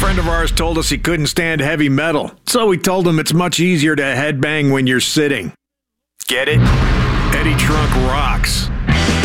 friend of ours told us he couldn't stand heavy metal, so we told him it's much easier to headbang when you're sitting. Get it? Eddie Trunk rocks.